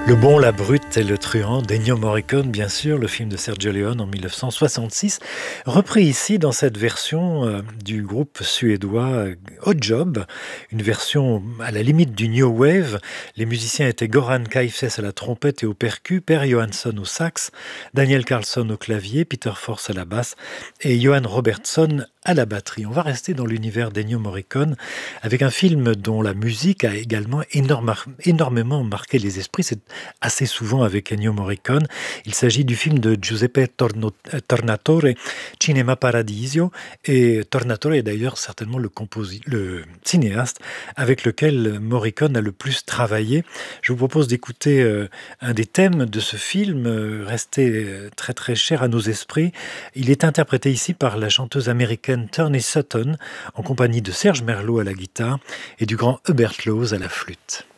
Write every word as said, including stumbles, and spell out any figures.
Le bon, la brute et le truand d'Ennio Morricone, bien sûr, le film de Sergio Leone en mille neuf cent soixante-six, repris ici dans cette version euh, du groupe suédois euh, Odd Job, une version à la limite du New Wave. Les musiciens étaient Goran Kaifes à la trompette et au percu, Per Johansson au sax, Daniel Carlsson au clavier, Peter Force à la basse et Johan Robertson à la batterie. On va rester dans l'univers d'Ennio Morricone avec un film dont la musique a également énorme- énormément marqué les esprits. C'est assez souvent avec Ennio Morricone. Il s'agit du film de Giuseppe Torno- euh, Tornatore, Cinema Paradiso. Et Tornatore est d'ailleurs certainement le, composi- le cinéaste avec lequel Morricone a le plus travaillé. Je vous propose d'écouter euh, un des thèmes de ce film, euh, resté euh, très très cher à nos esprits. Il est interprété ici par la chanteuse américaine Turney Sutton, en compagnie de Serge Merlot à la guitare et du grand Hubert Laws à la flûte.